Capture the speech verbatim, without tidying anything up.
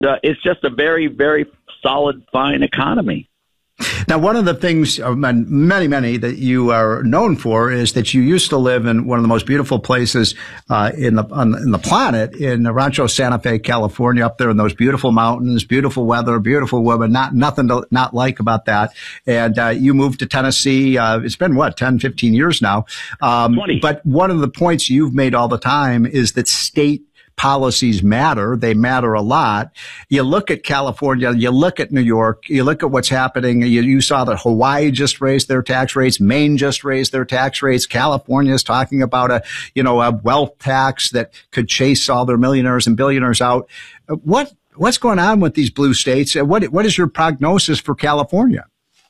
uh, it's just a very, very solid, fine economy. Now, one of the things, and many, many that you are known for, is that you used to live in one of the most beautiful places uh, in the on, in the planet, in Rancho Santa Fe, California, up there in those beautiful mountains, beautiful weather, beautiful women, not nothing to not like about that. And uh, you moved to Tennessee. Uh, it's been, what, ten, fifteen years now. Um, twenty. But one of the points you've made all the time is that state policies matter. They matter a lot. You look at California, you look at New York, you look at what's happening. You, you saw that Hawaii just raised their tax rates. Maine just raised their tax rates. California is talking about a, you know, a wealth tax that could chase all their millionaires and billionaires out. What, what's going on with these blue states? What, what is your prognosis for California?